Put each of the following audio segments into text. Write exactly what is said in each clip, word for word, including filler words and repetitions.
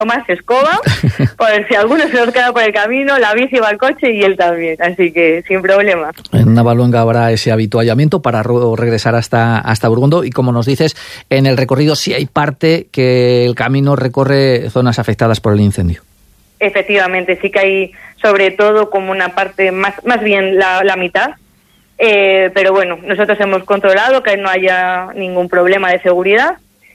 más escoba, por si alguno se nos queda por el camino, la bici va al coche y él también, así que sin problema. En Navaluenga habrá ese habituallamiento para regresar hasta, hasta Burgondo, y como nos dices, en el recorrido sí hay parte que el camino recorre zonas afectadas por el incendio. Efectivamente, sí que hay sobre todo como una parte, más, más bien la, la mitad, eh, pero bueno, nosotros hemos controlado que no haya ningún problema de seguridad.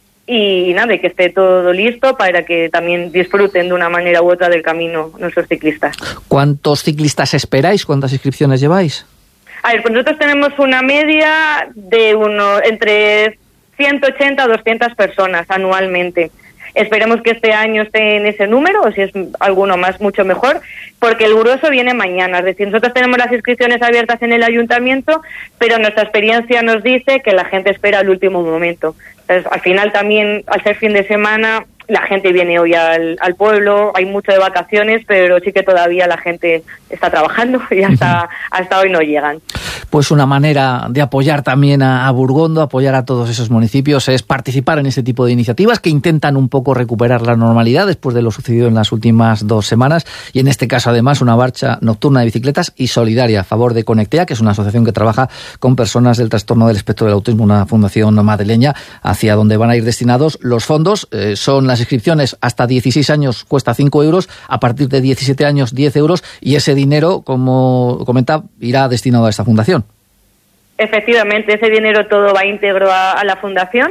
Y nada, y que esté todo listo para que también disfruten de una manera u otra del camino nuestros ciclistas. ¿Cuántos ciclistas esperáis? ¿Cuántas inscripciones lleváis? A ver, pues nosotros tenemos una media de uno entre ciento ochenta a doscientas personas anualmente. Esperemos que este año esté en ese número, o si es alguno más, mucho mejor, porque el grueso viene mañana. Es decir, nosotros tenemos las inscripciones abiertas en el ayuntamiento, pero nuestra experiencia nos dice que la gente espera al último momento. Entonces, al final también, al ser fin de semana, la gente viene hoy al, al pueblo, hay mucho de vacaciones, pero sí que todavía la gente está trabajando y hasta, hasta hoy no llegan. Pues una manera de apoyar también a, a Burgondo, apoyar a todos esos municipios, es participar en ese tipo de iniciativas que intentan un poco recuperar la normalidad después de lo sucedido en las últimas dos semanas, y en este caso además una marcha nocturna de bicicletas y solidaria a favor de Conectea, que es una asociación que trabaja con personas del trastorno del espectro del autismo, una fundación madrileña, hacia donde van a ir destinados los fondos. Eh, son las inscripciones hasta dieciséis años, cuesta cinco euros, a partir de diecisiete años diez euros, y ese dinero, como comenta, irá destinado a esta fundación. Efectivamente, ese dinero todo va íntegro a, a la fundación.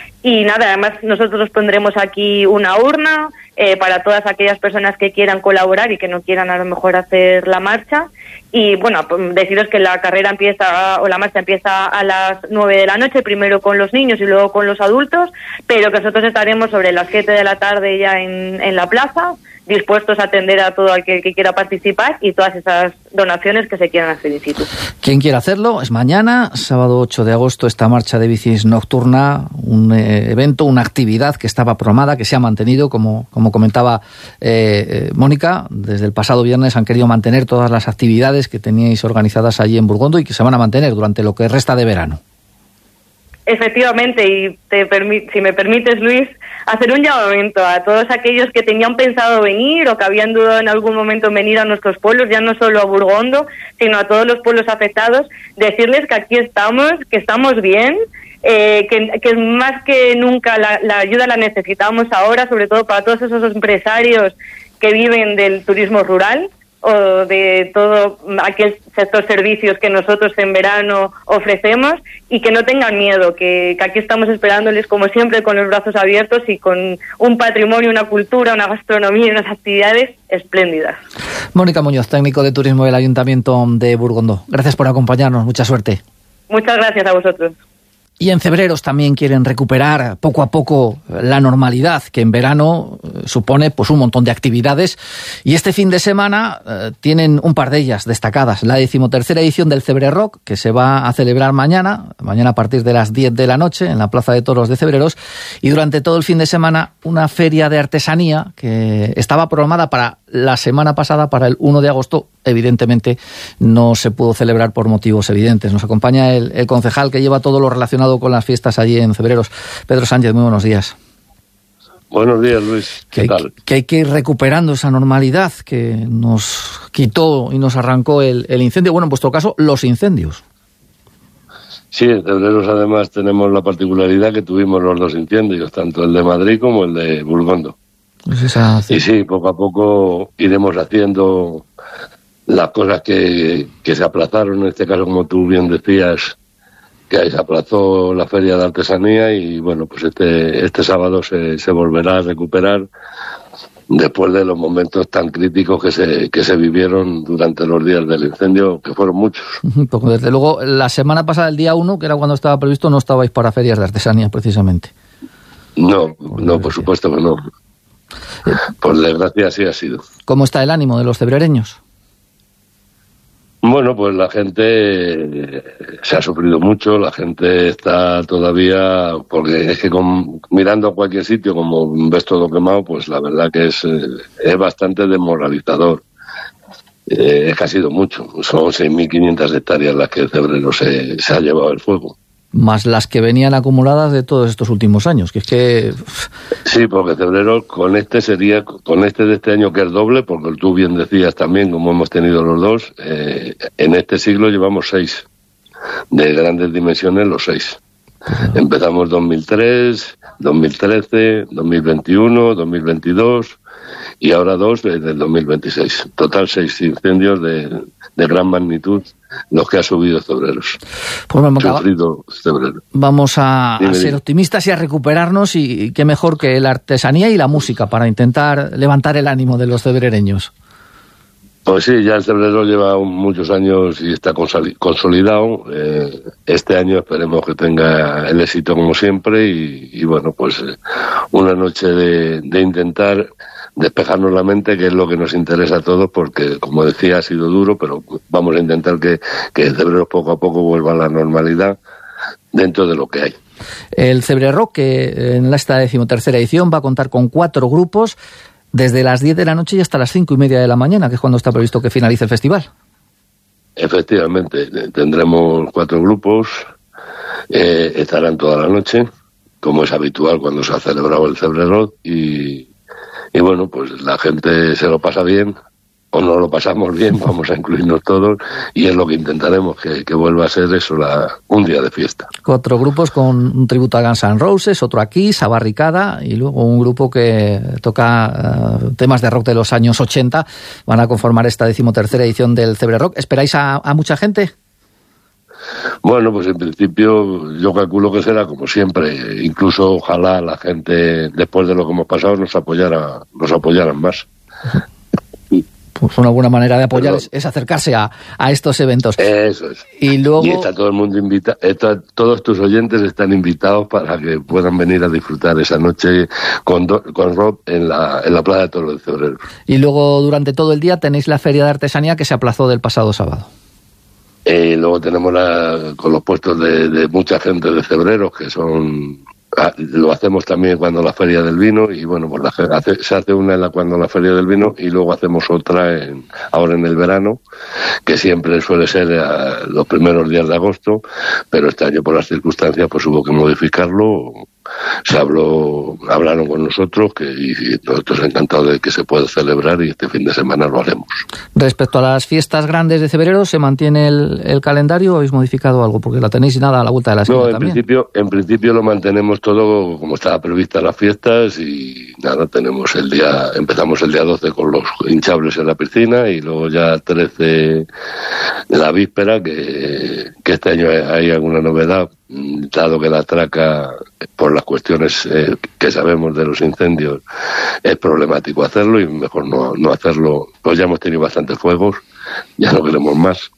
Y nada, además nosotros pondremos aquí una urna eh, para todas aquellas personas que quieran colaborar y que no quieran a lo mejor hacer la marcha. Y bueno, deciros que la carrera empieza, o la marcha empieza a las nueve de la noche, primero con los niños y luego con los adultos, pero que nosotros estaremos sobre las siete de la tarde ya en, en la plaza, dispuestos a atender a todo aquel que quiera participar y todas esas donaciones que se quieran hacer in situ. Quien quiera hacerlo, es mañana, sábado ocho de agosto, esta marcha de bicis nocturna, un eh, evento, una actividad que estaba programada, que se ha mantenido, como, como comentaba eh, eh, Mónica, desde el pasado viernes han querido mantener todas las actividades que teníais organizadas allí en Burgondo y que se van a mantener durante lo que resta de verano. Efectivamente, y te permi- si me permites, Luis, hacer un llamamiento a todos aquellos que tenían pensado venir o que habían dudado en algún momento en venir a nuestros pueblos, ya no solo a Burgondo, sino a todos los pueblos afectados, decirles que aquí estamos, que estamos bien, eh, que, que más que nunca la, la ayuda la necesitamos ahora, sobre todo para todos esos empresarios que viven del turismo rural o de todo aquel sector servicios que nosotros en verano ofrecemos, y que no tengan miedo, que, que aquí estamos esperándoles como siempre con los brazos abiertos y con un patrimonio, una cultura, una gastronomía y unas actividades espléndidas. Mónica Muñoz, técnico de turismo del Ayuntamiento de Burgondo. Gracias por acompañarnos, mucha suerte. Muchas gracias a vosotros. Y en Cebreros también quieren recuperar poco a poco la normalidad, que en verano eh, supone pues un montón de actividades. Y este fin de semana eh, tienen un par de ellas destacadas. La decimotercera edición del Cebre Rock, que se va a celebrar mañana, mañana a partir de las diez de la noche, en la Plaza de Toros de Cebreros. Y durante todo el fin de semana, una feria de artesanía que estaba programada para la semana pasada, para el uno de agosto, evidentemente no se pudo celebrar por motivos evidentes. Nos acompaña el, el concejal que lleva todo lo relacionado con las fiestas allí en Cebreros, Pedro Sánchez. Muy buenos días. Buenos días, Luis. ¿Qué que, tal? Hay, que hay que ir recuperando esa normalidad que nos quitó y nos arrancó el, el incendio. Bueno, en vuestro caso, los incendios. Sí, en Cebreros además tenemos la particularidad que tuvimos los dos incendios, tanto el de Madrid como el de Burgondo. Pues esa... Y sí, poco a poco iremos haciendo las cosas que, que se aplazaron, en este caso, como tú bien decías, que ahí se aplazó la feria de artesanía, y bueno, pues este este sábado se, se volverá a recuperar después de los momentos tan críticos que se que se vivieron durante los días del incendio, que fueron muchos. Porque desde luego, la semana pasada, el día uno, que era cuando estaba previsto, no estabais para ferias de artesanía, precisamente. No, por no, por supuesto que no. Por desgracia así ha sido. ¿Cómo está el ánimo de los cebrereños? Bueno, pues la gente se ha sufrido mucho, la gente está todavía, porque es que con, mirando a cualquier sitio, como ves todo quemado, pues la verdad que es, es bastante desmoralizador. Eh, es que ha sido mucho, son seis mil quinientas hectáreas las que en febrero se, se ha llevado el fuego. más las que venían acumuladas de todos estos últimos años, que es que... Sí, porque Cebreros con este sería, con este de este año que es doble, porque tú bien decías también, como hemos tenido los dos, eh, en este siglo llevamos seis, de grandes dimensiones los seis. Uh-huh. Empezamos dos mil tres, dos mil trece, dos mil veintiuno, dos mil veintidós y ahora dos desde el dos mil veintiséis. Total seis incendios de, de gran magnitud los que ha subido Cebreros. Pues vamos, Sufrido Cebreros. Vamos a, a ser optimistas y a recuperarnos, y, y qué mejor que la artesanía y la música para intentar levantar el ánimo de los cebrereños. Pues sí, ya el Cebrero lleva muchos años y está consolidado. Eh, este año esperemos que tenga el éxito como siempre y, y bueno, pues eh, una noche de, de intentar despejarnos la mente, que es lo que nos interesa a todos, porque como decía ha sido duro, pero vamos a intentar que, que el Cebrero poco a poco vuelva a la normalidad dentro de lo que hay. El Cebrero, que en esta decimotercera edición va a contar con cuatro grupos, desde las diez de la noche y hasta las cinco y media de la mañana, que es cuando está previsto que finalice el festival. Efectivamente, tendremos cuatro grupos, eh, estarán toda la noche, como es habitual cuando se ha celebrado el Cebrero, y, y bueno, pues la gente se lo pasa bien, o no lo pasamos bien, vamos a incluirnos todos, y es lo que intentaremos, que, que vuelva a ser eso, la, un día de fiesta. Cuatro grupos con un tributo a Guns N' Roses, otro aquí, a Barricada, y luego un grupo que toca uh, temas de rock de los años ochenta, van a conformar esta decimotercera edición del Cebre Rock. ¿Esperáis a, a mucha gente? Bueno, pues en principio yo calculo que será como siempre, incluso ojalá la gente, después de lo que hemos pasado, nos apoyara, nos apoyaran más. Pues una buena manera de apoyar es, es acercarse a, a estos eventos. Eso es. Y luego... Y está todo el mundo invitado, todos tus oyentes están invitados para que puedan venir a disfrutar esa noche con, do, con Rob en la, en la Plaza de Toros de Cebreros. Y luego durante todo el día tenéis la Feria de Artesanía, que se aplazó del pasado sábado. Y luego tenemos la, con los puestos de, de mucha gente de Cebreros, que son... Lo hacemos también cuando la Feria del Vino, y bueno, pues la, hace, se hace una en la, cuando la Feria del Vino, y luego hacemos otra en, ahora en el verano, que siempre suele ser a los primeros días de agosto, pero este año por las circunstancias pues hubo que modificarlo. Se habló, hablaron con nosotros, que y nosotros encantados de que se pueda celebrar, y este fin de semana lo haremos. Respecto a las fiestas grandes de Cebreros, ¿se mantiene el, el calendario o habéis modificado algo? Porque la tenéis nada a la vuelta de la esquina. No, en también. principio, en principio lo mantenemos todo como estaba prevista las fiestas, y nada, tenemos el día, empezamos el día doce con los hinchables en la piscina, y luego ya trece la víspera, que, que este año hay alguna novedad, dado que la traca, por las cuestiones eh, que sabemos de los incendios, es problemático hacerlo, y mejor no, no hacerlo. Pues ya hemos tenido bastantes fuegos, ya no queremos más.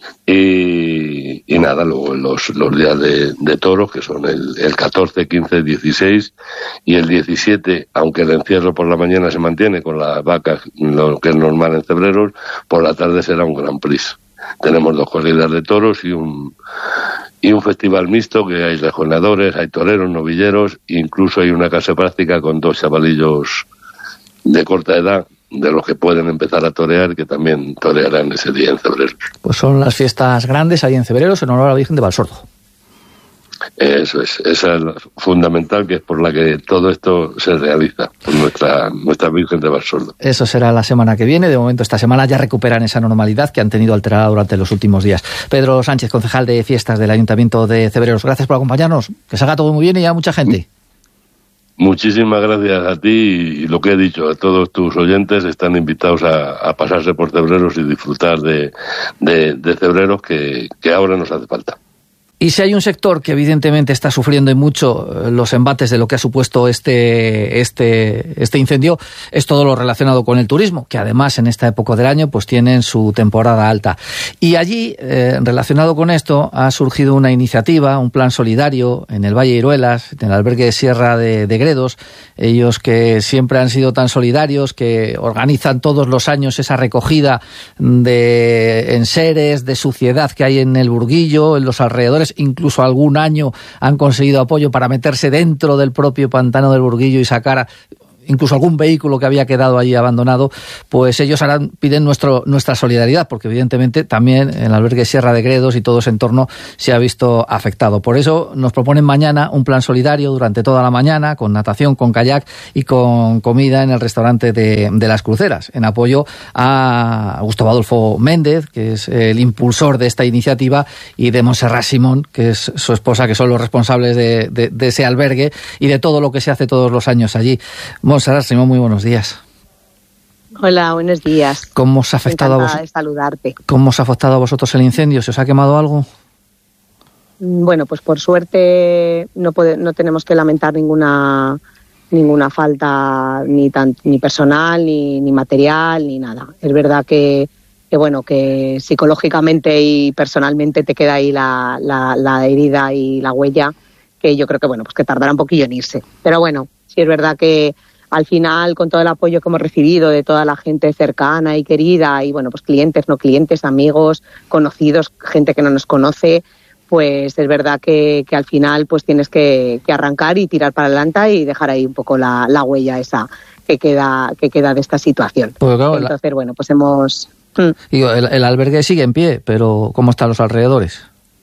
Y, y nada, luego los, los días de, de toros, que son el, el catorce, quince, dieciséis y el diecisiete, aunque el encierro por la mañana se mantiene con las vacas, lo que es normal en Cebreros, por la tarde será un Grand Prix. Tenemos dos corridas de toros y un y un festival mixto, que hay rejoneadores, hay toreros, novilleros, incluso hay una casa práctica con dos chavalillos de corta edad, de los que pueden empezar a torear, que también torearán ese día en Cebreros. Pues son las fiestas grandes ahí en Cebreros en honor a la Virgen de Valsordo. Eso es, esa es la fundamental, que es por la que todo esto se realiza, por nuestra, nuestra Virgen de Valsordo. Eso será la semana que viene. De momento, esta semana ya recuperan esa normalidad que han tenido alterada durante los últimos días. Pedro Sánchez, concejal de Fiestas del Ayuntamiento de Cebreros, gracias por acompañarnos. Que salga todo muy bien y haya mucha gente. Muchísimas gracias a ti, y lo que he dicho, a todos tus oyentes están invitados a, a pasarse por Cebreros y disfrutar de, de, de Cebreros, que, que ahora nos hace falta. Y si hay un sector que evidentemente está sufriendo mucho los embates de lo que ha supuesto este, este, este incendio, es todo lo relacionado con el turismo, que además en esta época del año pues tienen su temporada alta. Y allí, eh, relacionado con esto, ha surgido una iniciativa, un plan solidario en el Valle de Iruelas, en el albergue de Sierra de, de Gredos, ellos que siempre han sido tan solidarios, que organizan todos los años esa recogida de enseres, de suciedad que hay en el Burguillo, en los alrededores. Incluso algún año han conseguido apoyo para meterse dentro del propio pantano del Burguillo y sacar incluso algún vehículo que había quedado allí abandonado, pues ellos ahora piden nuestro, nuestra solidaridad, porque evidentemente también el albergue Sierra de Gredos y todo ese entorno se ha visto afectado. Por eso nos proponen mañana un plan solidario durante toda la mañana, con natación, con kayak y con comida en el restaurante de, de Las Cruceras, en apoyo a Gustavo Adolfo Méndez, que es el impulsor de esta iniciativa, y de Montserrat Simón, que es su esposa, que son los responsables de, de, de ese albergue y de todo lo que se hace todos los años allí. Montserrat Simón, muy buenos días. Hola, buenos días. ¿Cómo os ha afectado a vosotros? de saludarte. ¿Cómo os ha afectado a vosotros el incendio? ¿Se os ha quemado algo? Bueno, pues por suerte no puede, no tenemos que lamentar ninguna ninguna falta ni tan, ni personal ni, ni material ni nada. Es verdad que, que bueno que psicológicamente y personalmente te queda ahí la, la, la herida y la huella, que yo creo que bueno pues que tardará un poquillo en irse. Pero bueno, sí es verdad que al final, con todo el apoyo que hemos recibido de toda la gente cercana y querida, y bueno, pues clientes, no clientes, amigos, conocidos, gente que no nos conoce, pues es verdad que, que al final pues tienes que, que arrancar y tirar para adelante y dejar ahí un poco la, la huella esa que queda que queda de esta situación. Pues claro, Entonces, la... bueno, pues hemos... Digo, el, el albergue sigue en pie, pero ¿cómo están los alrededores?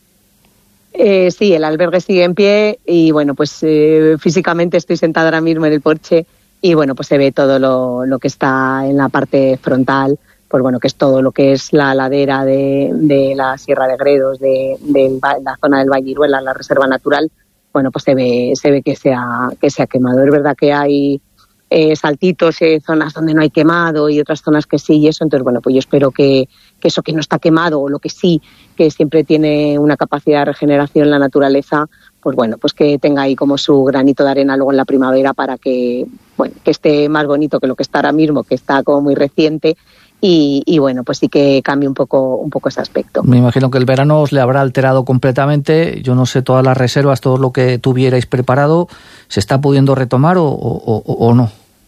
Eh, sí, el albergue sigue en pie y bueno, pues eh, físicamente estoy sentada ahora mismo en el porche y bueno, pues se ve todo lo, lo que está en la parte frontal, pues bueno, que es todo lo que es la ladera de, de la Sierra de Gredos, de, de la zona del Valliruela, la reserva natural, bueno, pues se ve se ve que se ha, que se ha quemado. Es verdad que hay eh, saltitos, eh, zonas donde no hay quemado y otras zonas que sí y eso, entonces bueno, pues yo espero que, que eso que no está quemado o lo que sí, que siempre tiene una capacidad de regeneración en la naturaleza, pues bueno, pues que tenga ahí como su granito de arena luego en la primavera para que, bueno, que esté más bonito que lo que está ahora mismo, que está como muy reciente. Y, y bueno, pues sí que cambie un poco un poco ese aspecto. Me imagino que el verano os le habrá alterado completamente. Yo no sé, todas las reservas, todo lo que tuvierais preparado, ¿se está pudiendo retomar o, o, o, o no?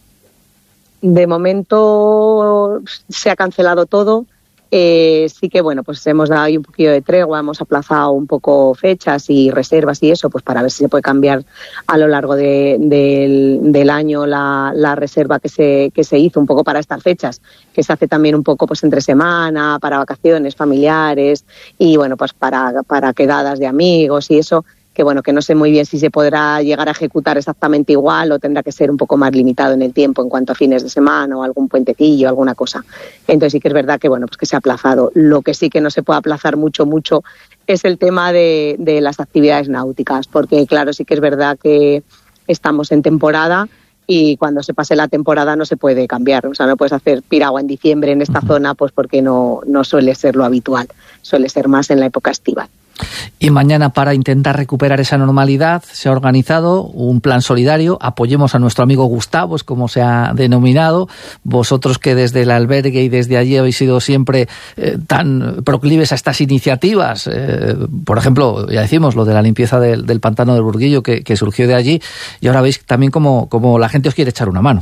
De momento se ha cancelado todo. Eh, sí que bueno, pues hemos dado ahí un poquillo de tregua, hemos aplazado un poco fechas y reservas y eso, pues para ver si se puede cambiar a lo largo de, de, del año la, la reserva que se, que se hizo un poco para estas fechas, que se hace también un poco pues entre semana, para vacaciones familiares y bueno, pues para, para quedadas de amigos y eso, que bueno, que no sé muy bien si se podrá llegar a ejecutar exactamente igual o tendrá que ser un poco más limitado en el tiempo en cuanto a fines de semana o algún puentecillo, alguna cosa. Entonces sí que es verdad que bueno, pues que se ha aplazado. Lo que sí que no se puede aplazar mucho, mucho es el tema de, de las actividades náuticas, porque claro, sí que es verdad que estamos en temporada y cuando se pase la temporada no se puede cambiar. O sea, no puedes hacer piragua en diciembre en esta uh-huh. zona, pues porque no, no suele ser lo habitual, suele ser más en la época estival. Y mañana, para intentar recuperar esa normalidad, se ha organizado un plan solidario. Apoyemos a nuestro amigo Gustavo, es como se ha denominado. Vosotros que desde el albergue y desde allí habéis sido siempre eh, tan proclives a estas iniciativas. Eh, por ejemplo, ya decimos lo de la limpieza del, del pantano del Burguillo, que, que surgió de allí. Y ahora veis también como, como la gente os quiere echar una mano.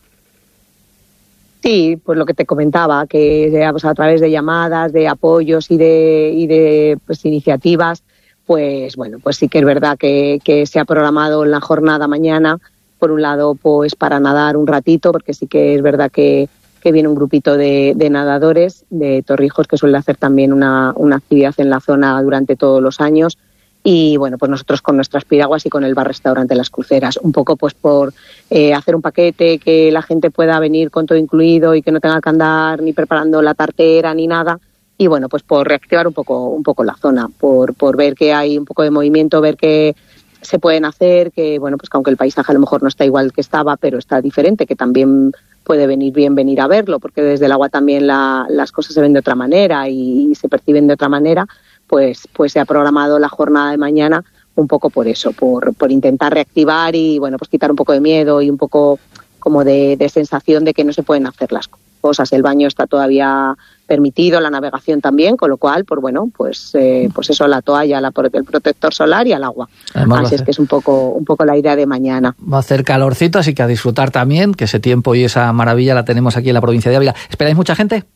Sí, pues lo que te comentaba, que pues, a través de llamadas, de apoyos y de, y de pues, iniciativas, pues bueno, pues sí que es verdad que, que se ha programado la jornada mañana, por un lado, pues para nadar un ratito, porque sí que es verdad que, que viene un grupito de, de nadadores de Torrijos que suele hacer también una, una actividad en la zona durante todos los años. Y bueno, pues nosotros con nuestras piraguas y con el bar restaurante Las Cruceras, un poco pues por eh, hacer un paquete que la gente pueda venir con todo incluido y que no tenga que andar ni preparando la tartera ni nada, y bueno, pues por reactivar un poco un poco la zona, por por ver que hay un poco de movimiento, ver que se pueden hacer, que bueno, pues que aunque el paisaje a lo mejor no está igual que estaba, pero está diferente, que también puede venir bien venir a verlo, porque desde el agua también la, las cosas se ven de otra manera y, y se perciben de otra manera. Pues, pues se ha programado la jornada de mañana un poco por eso, por, por intentar reactivar y bueno, pues quitar un poco de miedo y un poco como de, de sensación de que no se pueden hacer las cosas. El baño está todavía permitido, la navegación también, con lo cual, pues bueno, pues eh, pues eso, la toalla, la, el protector solar y al agua. Además, así es que es un poco, un poco la idea de mañana. Va a hacer calorcito, así que a disfrutar también, que ese tiempo y esa maravilla la tenemos aquí en la provincia de Ávila. ¿Esperáis mucha gente?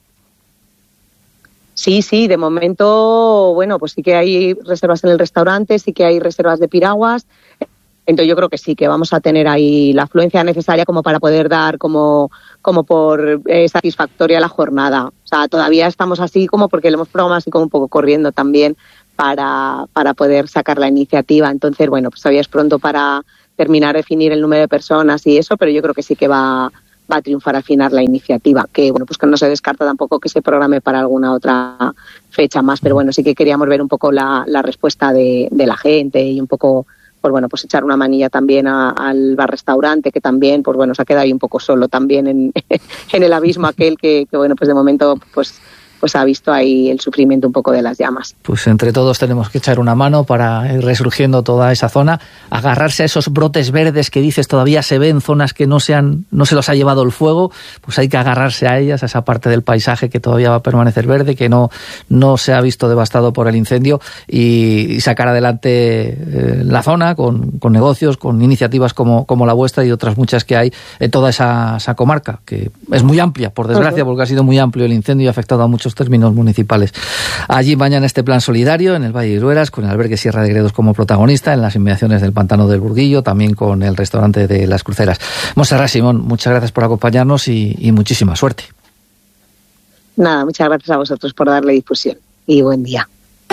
Sí, sí, de momento, bueno, pues sí que hay reservas en el restaurante, sí que hay reservas de piraguas. Entonces yo creo que sí, que vamos a tener ahí la afluencia necesaria como para poder dar como, como por eh, satisfactoria la jornada. O sea, todavía estamos así como porque lo hemos programado así como un poco corriendo también para, para poder sacar la iniciativa. Entonces, bueno, pues todavía es pronto para terminar de definir el número de personas y eso, pero yo creo que sí que va, va a triunfar al final la iniciativa, que bueno, pues que no se descarta tampoco que se programe para alguna otra fecha más, pero bueno, sí que queríamos ver un poco la, la respuesta de, de la gente y un poco, pues bueno, pues echar una manilla también a, al bar-restaurante, que también, pues bueno, se ha quedado ahí un poco solo también en, en el abismo aquel que, que bueno, pues de momento, pues pues ha visto ahí el sufrimiento un poco de las llamas. Pues entre todos tenemos que echar una mano para ir resurgiendo toda esa zona, agarrarse a esos brotes verdes que dices todavía se ven, zonas que no se, han, no se los ha llevado el fuego, pues hay que agarrarse a ellas, a esa parte del paisaje que todavía va a permanecer verde, que no, no se ha visto devastado por el incendio, y, y sacar adelante eh, la zona con, con negocios, con iniciativas como, como la vuestra y otras muchas que hay en toda esa, esa comarca, que es muy amplia, por desgracia, porque ha sido muy amplio el incendio y ha afectado a muchos términos municipales. Allí mañana este plan solidario en el Valle de Irueras, con el albergue Sierra de Gredos como protagonista, en las inmediaciones del Pantano del Burguillo, también con el restaurante de Las Cruceras. Montserrat Simón, muchas gracias por acompañarnos y, y muchísima suerte. Nada, muchas gracias a vosotros por darle difusión y buen día.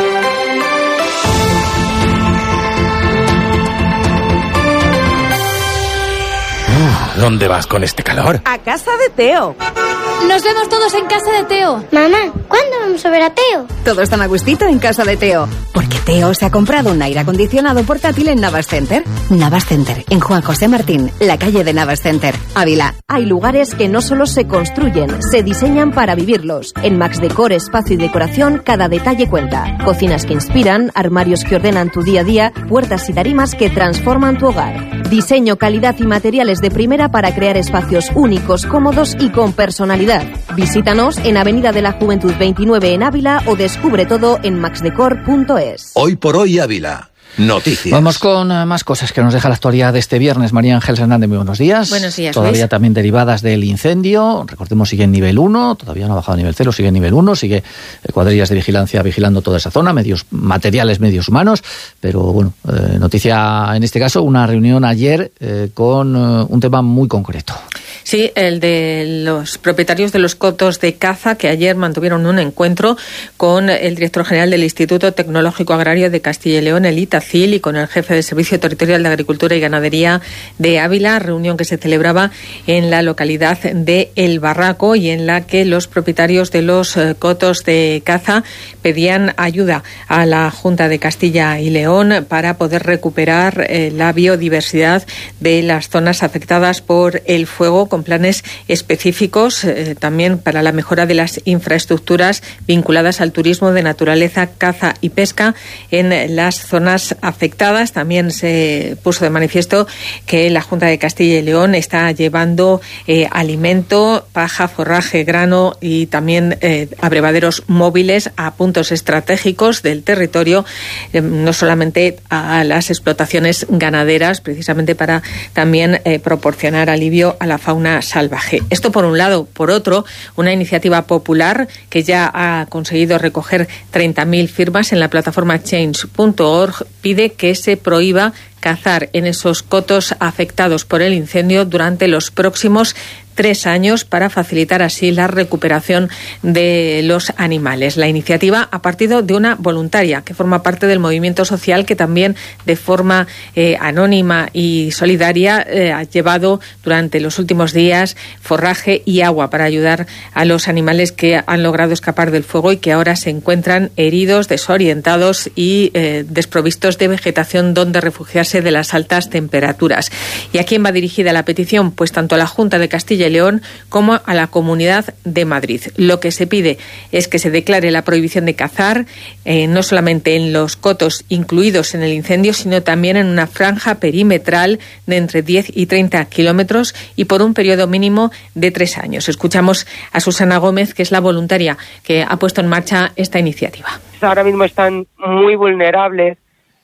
¿Dónde vas con este calor? A casa de Teo. Nos vemos todos en casa de Teo. Mamá, ¿cuándo vamos a ver a Teo? Todos están a gustito en casa de Teo. Porque Teo se ha comprado un aire acondicionado portátil en Navas Center. Navas Center, en Juan José Martín, la calle de Navas Center, Ávila. Hay lugares que no solo se construyen, se diseñan para vivirlos. En Max Decor, espacio y decoración, cada detalle cuenta. Cocinas que inspiran, armarios que ordenan tu día a día, puertas y tarimas que transforman tu hogar. Diseño, calidad y materiales de primera para crear espacios únicos, cómodos y con personalidad. Visítanos en Avenida de la Juventud veintinueve en Ávila o descubre todo en max decor punto es. Hoy por hoy Ávila. Noticias. Vamos con uh, más cosas que nos deja la actualidad de este viernes. María Ángel Hernández, muy buenos días. Buenos días, Todavía Luis. También derivadas del incendio. Recordemos, sigue en nivel uno, todavía no ha bajado a nivel cero, sigue en nivel uno, sigue eh, cuadrillas de vigilancia vigilando toda esa zona, medios materiales, medios humanos. Pero bueno, eh, noticia en este caso, una reunión ayer eh, con eh, un tema muy concreto. Sí, el de los propietarios de los cotos de caza, que ayer mantuvieron un encuentro con el director general del Instituto Tecnológico Agrario de Castilla y León, el ITACIL, y con el jefe del Servicio Territorial de Agricultura y Ganadería de Ávila, reunión que se celebraba en la localidad de El Barraco y en la que los propietarios de los eh, cotos de caza pedían ayuda a la Junta de Castilla y León para poder recuperar eh, la biodiversidad de las zonas afectadas por el fuego, con planes específicos eh, también para la mejora de las infraestructuras vinculadas al turismo de naturaleza, caza y pesca en las zonas afectadas. También se puso de manifiesto que la Junta de Castilla y León está llevando eh, alimento, paja, forraje, grano y también eh, abrevaderos móviles a puntos estratégicos del territorio, eh, no solamente a las explotaciones ganaderas, precisamente para también eh, proporcionar alivio a la fauna salvaje. Esto por un lado. Por otro, una iniciativa popular que ya ha conseguido recoger treinta mil firmas en la plataforma change punto org pide que se prohíba cazar en esos cotos afectados por el incendio durante los próximos tres años para facilitar así la recuperación de los animales. La iniciativa ha partido de una voluntaria que forma parte del movimiento social que también de forma eh, anónima y solidaria eh, ha llevado durante los últimos días forraje y agua para ayudar a los animales que han logrado escapar del fuego y que ahora se encuentran heridos, desorientados y eh, desprovistos de vegetación donde refugiarse de las altas temperaturas. ¿Y a quién va dirigida la petición? Pues tanto a la Junta de Castilla y León como a la Comunidad de Madrid. Lo que se pide es que se declare la prohibición de cazar eh, no solamente en los cotos incluidos en el incendio, sino también en una franja perimetral de entre diez y treinta kilómetros y por un periodo mínimo de tres años. Escuchamos a Susana Gómez, que es la voluntaria que ha puesto en marcha esta iniciativa. Ahora mismo están muy vulnerables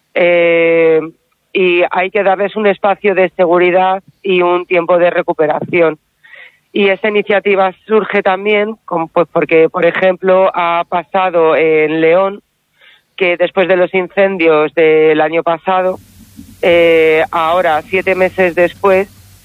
eh, y hay que darles un espacio de seguridad y un tiempo de recuperación. Y esta iniciativa surge también con, pues porque, por ejemplo, ha pasado en León que después de los incendios del año pasado, eh, ahora, siete meses después,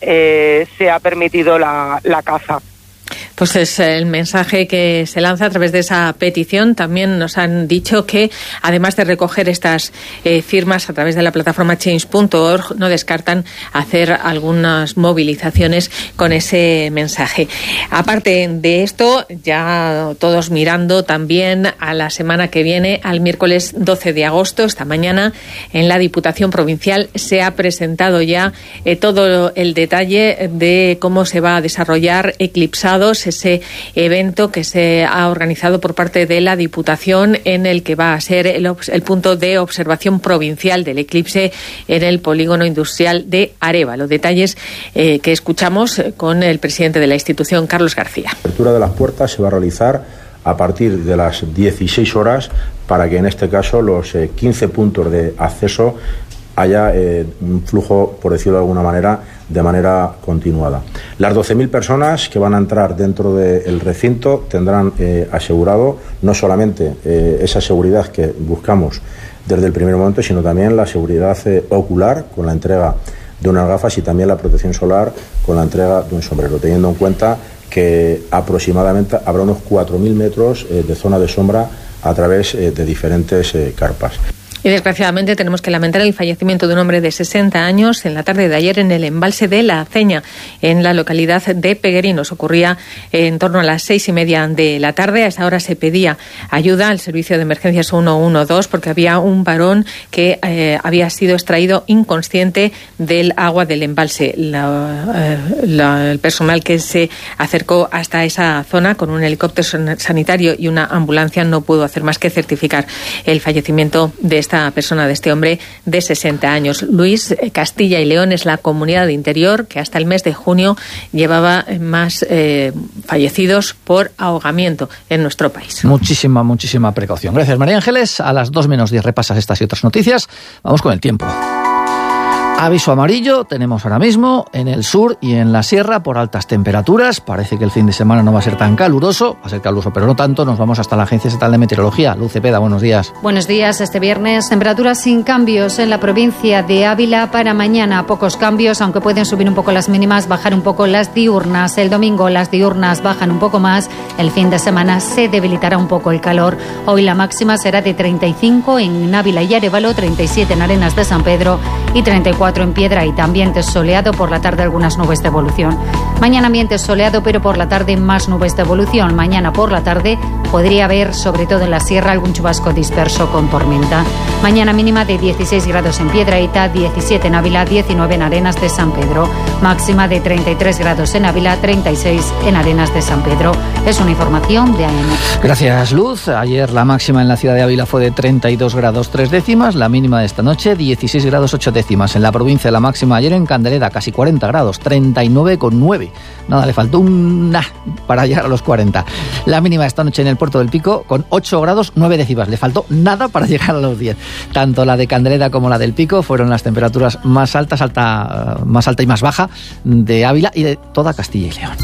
eh, se ha permitido la, la caza. Pues es el mensaje que se lanza a través de esa petición. También nos han dicho que, además de recoger estas eh, firmas a través de la plataforma change punto org, no descartan hacer algunas movilizaciones con ese mensaje. Aparte de esto, ya todos mirando también a la semana que viene, al miércoles doce de agosto, esta mañana, en la Diputación Provincial se ha presentado ya eh, todo el detalle de cómo se va a desarrollar Eclipsados, ese evento que se ha organizado por parte de la Diputación, en el que va a ser el, el punto de observación provincial del eclipse en el polígono industrial de Areva. Los detalles eh, que escuchamos con el presidente de la institución, Carlos García. La apertura de las puertas se va a realizar a partir de las dieciséis horas, para que en este caso los eh, quince puntos de acceso haya eh, un flujo, por decirlo de alguna manera, de manera continuada. Las doce mil personas que van a entrar dentro del recinto tendrán eh, asegurado no solamente eh, esa seguridad que buscamos desde el primer momento, sino también la seguridad eh, ocular, con la entrega de unas gafas, y también la protección solar con la entrega de un sombrero, teniendo en cuenta que aproximadamente habrá unos cuatro mil metros eh, de zona de sombra a través eh, de diferentes eh, carpas. Y desgraciadamente tenemos que lamentar el fallecimiento de un hombre de sesenta años en la tarde de ayer en el embalse de La Aceña, en la localidad de Peguerinos. Ocurría en torno a las seis y media de la tarde. A esa hora se pedía ayuda al servicio de emergencias ciento doce porque había un varón que eh, había sido extraído inconsciente del agua del embalse. La, eh, la, el personal que se acercó hasta esa zona con un helicóptero sanitario y una ambulancia no pudo hacer más que certificar el fallecimiento de esta persona, de este hombre de sesenta años. Luis, Castilla y León es la comunidad de interior que hasta el mes de junio llevaba más eh, fallecidos por ahogamiento en nuestro país. Muchísima, muchísima precaución. Gracias, María Ángeles. A las dos menos diez repasas estas y otras noticias. Vamos con el tiempo. Aviso amarillo tenemos ahora mismo en el sur y en la sierra por altas temperaturas. Parece que el fin de semana no va a ser tan caluroso, va a ser caluroso, pero no tanto. Nos vamos hasta la Agencia Estatal de Meteorología. Luz Cepeda, buenos días. Buenos días. Este viernes, temperaturas sin cambios en la provincia de Ávila. Para mañana, pocos cambios, aunque pueden subir un poco las mínimas, bajar un poco las diurnas. El domingo las diurnas bajan un poco más. El fin de semana se debilitará un poco el calor. Hoy la máxima será de treinta y cinco en Ávila y Arévalo, treinta y siete en Arenas de San Pedro y treinta y cuatro en Piedra, y también soleado, por la tarde algunas nubes de evolución. Mañana ambiente soleado, pero por la tarde más nubes de evolución. Mañana por la tarde podría haber, sobre todo en la sierra, algún chubasco disperso con tormenta. Mañana mínima de dieciséis grados en Piedrahíta, diecisiete en Ávila, diecinueve en Arenas de San Pedro. Máxima de treinta y tres grados en Ávila, treinta y seis en Arenas de San Pedro. Es una información de A M. Gracias, Luz. Ayer la máxima en la ciudad de Ávila fue de treinta y dos grados tres décimas. La mínima de esta noche, dieciséis grados ocho décimas. En la provincia, la máxima ayer en Candeleda, casi cuarenta grados, treinta y nueve coma nueve. Nada, le faltó un nah para llegar a los cuarenta. La mínima esta noche en el Puerto del Pico con ocho grados nueve décimas. Le faltó nada para llegar a los diez. Tanto la de Candeleda como la del Pico fueron las temperaturas más altas, alta, más alta y más baja de Ávila y de toda Castilla y León.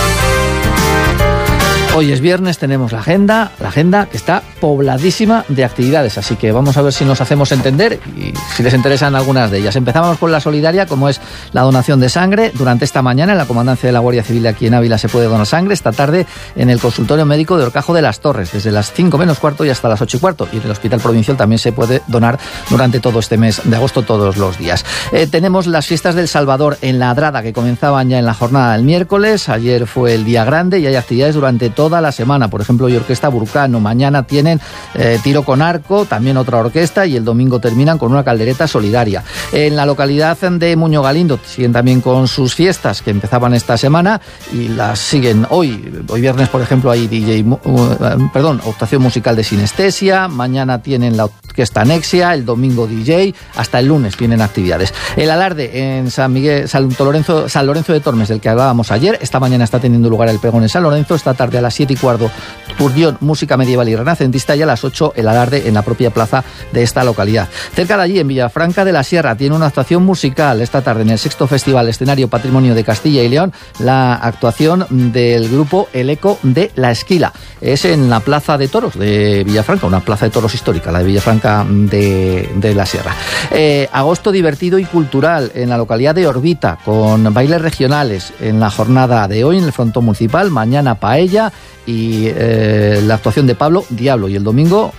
Hoy es viernes, tenemos la agenda, la agenda que está pobladísima de actividades, así que vamos a ver si nos hacemos entender y si les interesan algunas de ellas. Empezamos con la solidaria, como es la donación de sangre. Durante esta mañana en la Comandancia de la Guardia Civil aquí en Ávila se puede donar sangre. Esta tarde en el consultorio médico de Horcajo de las Torres, desde las cinco menos cuarto y hasta las ocho y cuarto. Y en el Hospital Provincial también se puede donar durante todo este mes de agosto, todos los días. Eh, tenemos las fiestas del Salvador en la Adrada, que comenzaban ya en la jornada del miércoles. Ayer fue el día grande y hay actividades durante todo toda la semana. Por ejemplo, hoy Orquesta Burcano, mañana tienen eh, tiro con arco, también otra orquesta, y el domingo terminan con una caldereta solidaria. En la localidad de Muño Galindo siguen también con sus fiestas que empezaban esta semana y las siguen hoy. Hoy viernes, por ejemplo, hay D J, uh, perdón, actuación musical de sinestesia, mañana tienen la orquesta Anexia, el domingo D J, hasta el lunes tienen actividades. El alarde en San Miguel, San Lorenzo, San Lorenzo de Tormes, del que hablábamos ayer, esta mañana está teniendo lugar el pregón en San Lorenzo, esta tarde a las siete y cuarto, Turdión, música medieval y renacentista, y a las ocho el alarde en la propia plaza de esta localidad. Cerca de allí, en Villafranca de la Sierra, tiene una actuación musical esta tarde en el sexto Festival Escenario Patrimonio de Castilla y León, la actuación del grupo El Eco de la Esquila. Es en la Plaza de Toros de Villafranca, una plaza de toros histórica, la de Villafranca de, de la Sierra. Eh, agosto divertido y cultural en la localidad de Orbita, con bailes regionales en la jornada de hoy en el frontón municipal, mañana paella y eh, la actuación de Pablo Diablo, y el domingo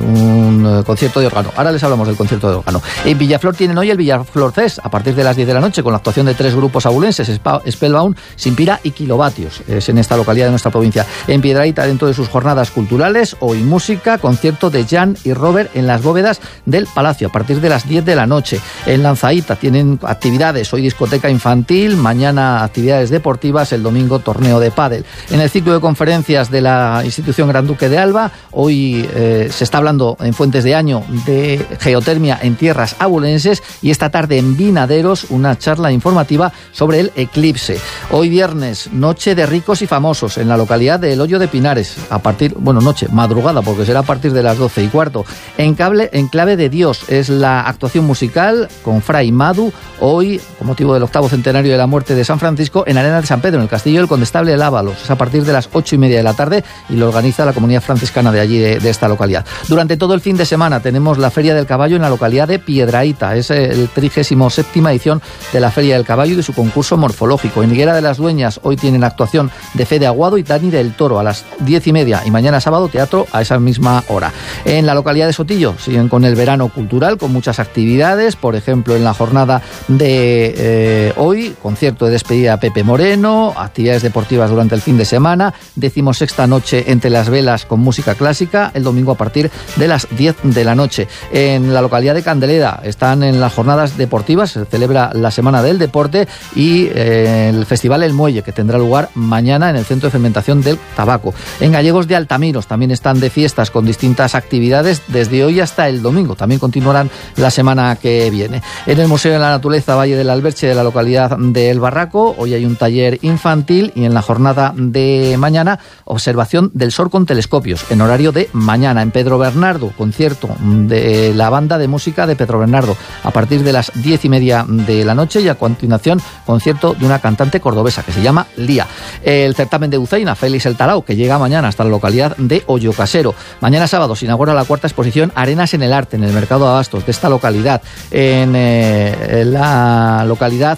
un concierto de órgano. Ahora les hablamos del concierto de órgano. En Villaflor tienen hoy el Villaflor Fest a partir de las diez de la noche, con la actuación de tres grupos abulenses, Spellbound, Simpira y Kilovatios. Es en esta localidad de nuestra provincia. En Piedrahita, dentro de sus jornadas culturales, hoy música, concierto de Jan y Robert en las bóvedas del Palacio a partir de las diez de la noche. En Lanzaíta tienen actividades, hoy discoteca infantil, mañana actividades deportivas, el domingo torneo de pádel. En el ciclo de conferencias de la institución Gran Duque de Alba, hoy eh, se está hablando en Fuentes de Año de geotermia en tierras abulenses, y esta tarde en Vinaderos una charla informativa sobre el eclipse. Hoy viernes, noche de ricos y famosos en la localidad de El Hoyo de Pinares, a partir, bueno, noche, madrugada, porque será a partir de las doce y cuarto. En, cable, en Clave de Dios es la actuación musical con Fray Madu, hoy, con motivo del octavo centenario de la muerte de San Francisco, en Arena de San Pedro, en el Castillo del Condestable de Lávalos. Es a partir de las ocho y media de la tarde y lo organiza la comunidad franciscana de allí, de, de esta localidad. Durante todo el fin de semana tenemos la Feria del Caballo en la localidad de Piedrahita. Es el trigésimo séptima edición de la Feria del Caballo y de su concurso morfológico. En Higuera de las Dueñas hoy tienen actuación de Fede Aguado y Dani del Toro a las diez y media, y mañana sábado teatro a esa misma hora. En la localidad de Sotillo siguen con el verano cultural, con muchas actividades. Por ejemplo, en la jornada de eh, hoy, concierto de despedida a Pepe Moreno, actividades deportivas durante el fin de semana, decimosexta noche entre las velas con música clásica, el domingo a partir de las diez de la noche. En la localidad de Candeleda están en las jornadas deportivas, se celebra la Semana del Deporte y eh, el Festival El Muelle, que tendrá lugar mañana en el Centro de Fermentación del Tabaco. En Gallegos de Altamiros también están de fiestas con distintas actividades desde hoy hasta el domingo. También continuarán la semana que viene. En el Museo de la Naturaleza Valle del Alberche de la localidad de El Barraco, hoy hay un taller infantil, y en la jornada de mañana, observación del sol con telescopios, en horario de mañana. En Pedro Bernardo, concierto de la banda de música de Pedro Bernardo a partir de las diez y media de la noche, y a continuación concierto de una cantante cordobesa que se llama Lía. El certamen de Uceina, Félix el Tarao, que llega mañana hasta la localidad de Hoyo Casero. Mañana sábado se inaugura la cuarta exposición Arenas en el Arte en el Mercado de Abastos de esta localidad. En eh, la localidad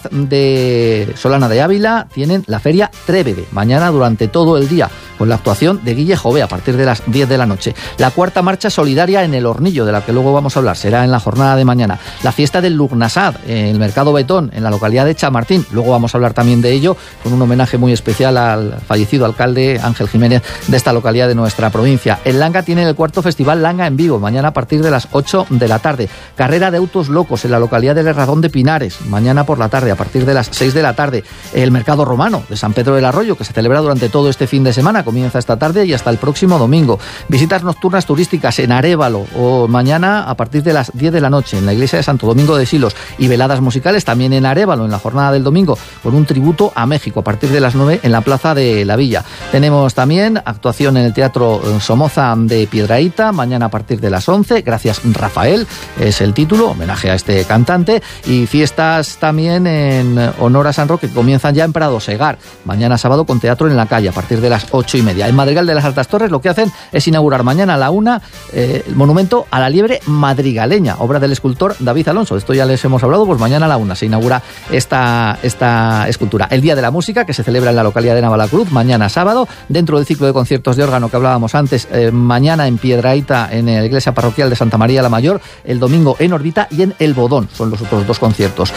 de Solana de Ávila tienen la Feria Trévede, mañana durante todo el día, con la actuación de Guille Jové a partir de las diez de la noche. La cuarta marcha solidaria en el Hornillo, de la que luego vamos a hablar, será en la jornada de mañana. La fiesta del Lugnasad en el Mercado Betón, en la localidad de Chamartín, luego vamos a hablar también de ello, con un homenaje muy especial al fallecido alcalde Ángel Jiménez de esta localidad de nuestra provincia. En Langa tienen el cuarto Festival Langa en Vivo, mañana a partir de las ocho de la tarde. Carrera de autos locos en la localidad del Herradón de Pinares, mañana por la tarde a partir de las seis de la tarde. El Mercado Romano de San Pedro del Arroyo, que se celebra durante todo este fin de semana, comienza esta tarde y hasta el próximo domingo. Visitas nocturnas turísticas en Arévalo, o mañana a partir de las diez de la noche en la iglesia de Santo Domingo de Silos, y veladas musicales también en Arévalo en la jornada del domingo, con un tributo a México a partir de las nueve en la plaza de la Villa. Tenemos también actuación en el Teatro Somoza de Piedrahita, mañana a partir de las once, Gracias Rafael es el título, homenaje a este cantante, y fiestas también en honor a San Roque que comienzan ya en Prado Segar, mañana sábado con teatro en la calle a partir de las ocho y media. En Madrigal de las Altas Torres lo que hacen es inaugurar mañana a la una eh, el monumento a la liebre madrigaleña, obra del escultor David Alonso. De esto ya les hemos hablado, pues mañana a la una se inaugura esta, esta escultura. El Día de la Música, que se celebra en la localidad de Navalacruz, mañana sábado, dentro del ciclo de conciertos de órgano que hablábamos antes, eh, mañana en Piedrahita, en la iglesia parroquial de Santa María la Mayor, el domingo en Orbita y en El Bodón, son los otros dos conciertos.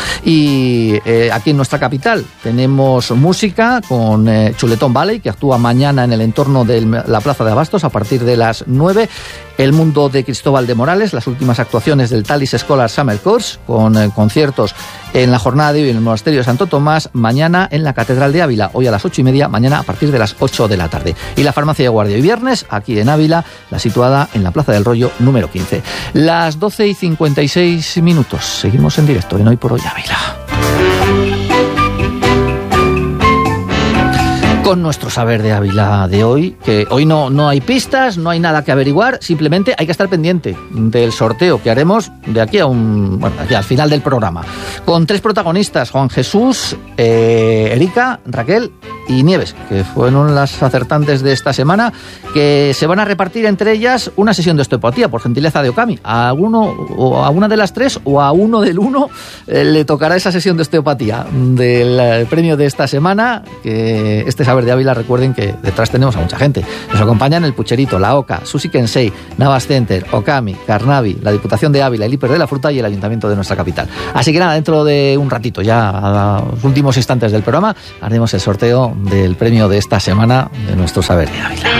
Y eh, aquí en nuestra capital tenemos música con eh, Chuletón Valley, que actúa mañana en el entorno de la Plaza de Abastos a partir de las nueve. El Mundo de Cristóbal de Morales, las últimas actuaciones del Talis Scholar Summer Course, con eh, conciertos en la jornada de hoy en el Monasterio de Santo Tomás, mañana en la Catedral de Ávila, hoy a las ocho y media, mañana a partir de las ocho de la tarde. Y la Farmacia de Guardia hoy viernes, aquí en Ávila, la situada en la Plaza del Rollo número quince. Las doce y cincuenta y seis minutos, seguimos en directo en Hoy por Hoy Ávila. Con nuestro saber de Ávila de hoy, que hoy no, no hay pistas, no hay nada que averiguar, simplemente hay que estar pendiente del sorteo que haremos de aquí a un, bueno, aquí al final del programa, con tres protagonistas: Juan Jesús, eh, Erika, Raquel y Nieves, que fueron las acertantes de esta semana, que se van a repartir entre ellas una sesión de osteopatía, por gentileza de Okami. A uno, o a una de las tres, o a uno del uno, eh, le tocará esa sesión de osteopatía del premio de esta semana, que este saber de Ávila, recuerden que detrás tenemos a mucha gente. Nos acompañan el Pucherito, la OCA, Sushi Kensei, Navas Center, Okami, Carnavi, la Diputación de Ávila, el Hiper de la Fruta y el Ayuntamiento de nuestra capital. Así que nada, dentro de un ratito, ya a los últimos instantes del programa, haremos el sorteo del premio de esta semana de nuestro saber de Ávila.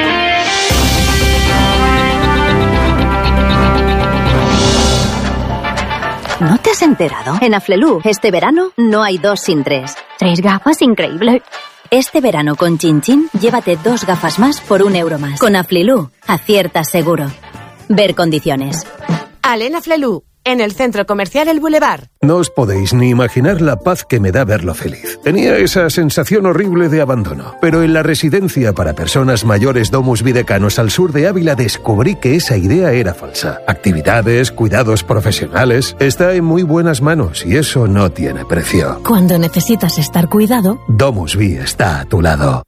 ¿No te has enterado? En Aflelu, este verano no hay dos sin tres. Tres gafas, increíble. Este verano con Chin Chin, llévate dos gafas más por un euro más. Con Aflelu, aciertas seguro. Ver condiciones. Alen Aflelu, en el Centro Comercial El Boulevard. No os podéis ni imaginar la paz que me da verlo feliz. Tenía esa sensación horrible de abandono, pero en la residencia para personas mayores Domus Videcanos al sur de Ávila descubrí que esa idea era falsa. Actividades, cuidados profesionales, está en muy buenas manos y eso no tiene precio. Cuando necesitas estar cuidado, Domus Vi está a tu lado.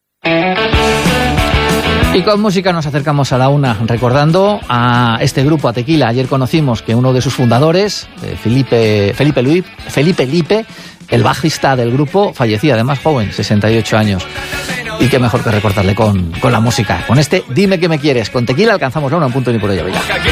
Y con música nos acercamos a la una, recordando a este grupo, a Tequila. Ayer conocimos que uno de sus fundadores, Felipe, Felipe Luis, Felipe Lipe, el bajista del grupo, fallecía, además joven, sesenta y ocho años. Y qué mejor que recordarle con, con la música. Con este Dime que me quieres. Con Tequila alcanzamos la una, un punto ni por ello.